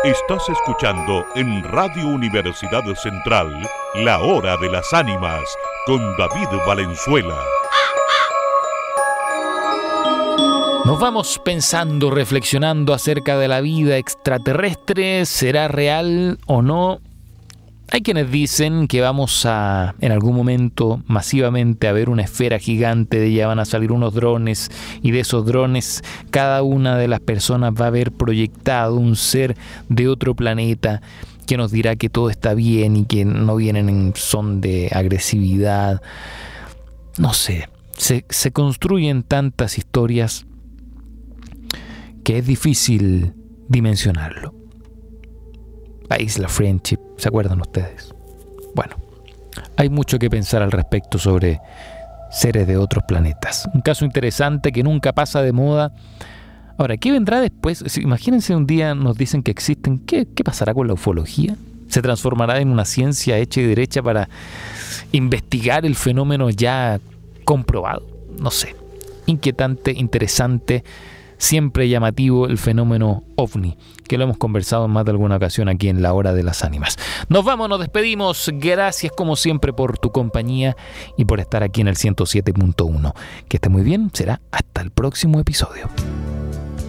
Estás escuchando en Radio Universidad Central La Hora de las Ánimas con David Valenzuela. Nos vamos pensando, reflexionando acerca de la vida extraterrestre. ¿Será real o no? Hay quienes dicen que vamos a, en algún momento, masivamente a ver una esfera gigante, de ella van a salir unos drones, y de esos drones cada una de las personas va a haber proyectado un ser de otro planeta que nos dirá que todo está bien y que no vienen en son de agresividad. No sé, se construyen tantas historias que es difícil dimensionarlo. La isla Friendship, ¿se acuerdan ustedes? Bueno, hay mucho que pensar al respecto sobre seres de otros planetas. Un caso interesante que nunca pasa de moda. Ahora, ¿qué vendrá después? Imagínense, un día nos dicen que existen. ¿Qué pasará con la ufología? ¿Se transformará en una ciencia hecha y derecha para investigar el fenómeno ya comprobado? No sé. Inquietante, interesante, siempre llamativo el fenómeno OVNI, que lo hemos conversado en más de alguna ocasión aquí en La Hora de las Ánimas. Nos vamos, nos despedimos. Gracias como siempre por tu compañía y por estar aquí en el 107.1. Que esté muy bien, será hasta el próximo episodio.